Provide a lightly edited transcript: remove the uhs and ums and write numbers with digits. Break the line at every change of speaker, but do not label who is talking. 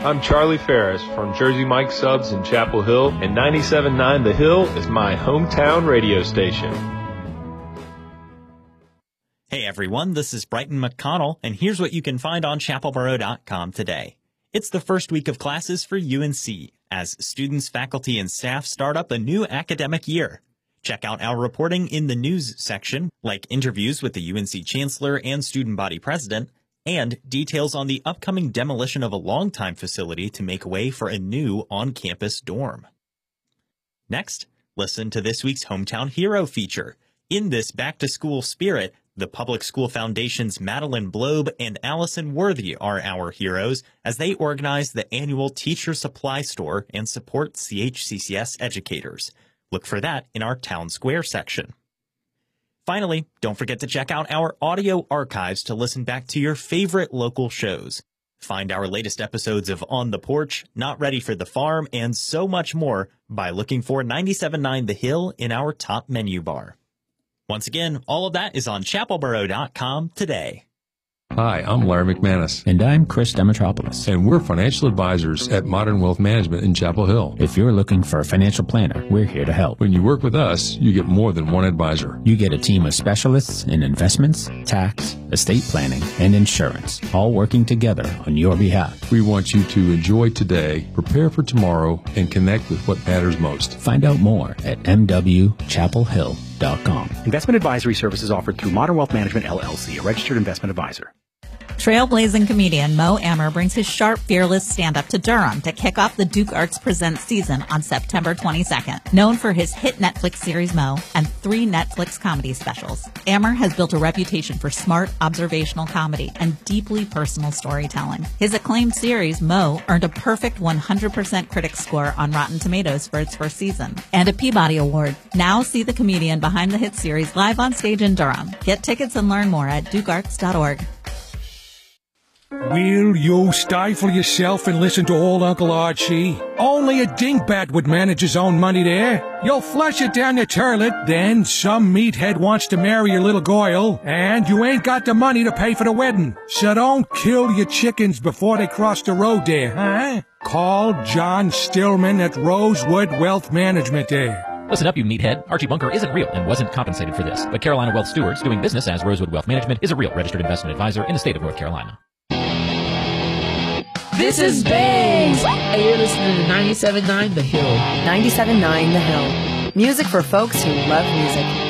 I'm Charlie Ferris from Jersey Mike Subs in Chapel Hill, and 97.9 The Hill is my hometown radio station.
Hey everyone, this is Brighton McConnell, and here's what you can find on chapelboro.com today. It's the first week of classes for UNC, as students, faculty, and staff start up a new academic year. Check out our reporting in the news section, like interviews with the UNC Chancellor and student body president, and details on the upcoming demolition of a longtime facility to make way for a new on-campus dorm. Next, listen to this week's Hometown Hero feature. In this back-to-school spirit, the Public School Foundation's Madeline Blobe and Allison Worthy are our heroes as they organize the annual Teacher Supply Store and support CHCCS educators. Look for that in our Town Square section. Finally, don't forget to check out our audio archives to listen back to your favorite local shows. Find our latest episodes of On the Porch, Not Ready for the Farm, and so much more by looking for 97.9 The Hill in our top menu bar. Once again, all of that is on chapelboro.com today.
Hi, I'm Larry McManus.
And I'm Chris Demetropoulos.
And we're financial advisors at Modern Wealth Management in Chapel Hill.
If you're looking for a financial planner, we're here to help.
When you work with us, you get more than one advisor.
You get a team of specialists in investments, tax, estate planning, and insurance, all working together on your behalf.
We want you to enjoy today, prepare for tomorrow, and connect with what matters most.
Find out more at mwchapelhill.com.
Investment advisory services offered through Modern Wealth Management, LLC, a registered investment advisor.
Trailblazing comedian Mo Amer brings his sharp, fearless stand-up to Durham to kick off the Duke Arts Presents season on September 22nd. Known for his hit Netflix series Mo and 3 Netflix comedy specials, Amer has built a reputation for smart, observational comedy and deeply personal storytelling. His acclaimed series Mo earned a perfect 100% critic score on Rotten Tomatoes for its first season and a Peabody Award. Now see the comedian behind the hit series live on stage in Durham. Get tickets and learn more at dukearts.org.
Will you stifle yourself and listen to old Uncle Archie? Only a dingbat would manage his own money there. You'll flush it down the toilet, then some meathead wants to marry your little Goyle, and you ain't got the money to pay for the wedding. So don't kill your chickens before they cross the road there, huh? Call John Stillman at Rosewood Wealth Management there.
Listen up, you meathead. Archie Bunker isn't real and wasn't compensated for this. But Carolina Wealth Stewards, doing business as Rosewood Wealth Management, is a real registered investment advisor in the state of North Carolina.
This is Bangs, and you're listening to 97.9 The Hill.
97.9 The Hill. Music for folks who love music.